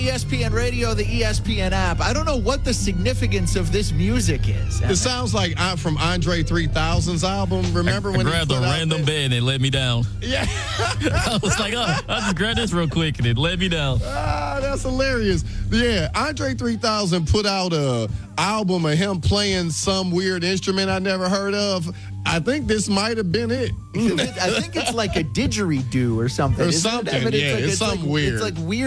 ESPN Radio, the ESPN app. I don't know what the significance of this music is. It sounds like from Andre 3000's album. Remember when I grabbed he a put out random that- bed and it let me down. Yeah. I was like, oh, I'll just grab this real quick and it let me down. That's hilarious. Yeah, Andre 3000 put out a album of him playing some weird instrument I never heard of. I think this might have been it. I think it's like a didgeridoo or something. Or isn't it? something, yeah, it's something weird. It's like weird.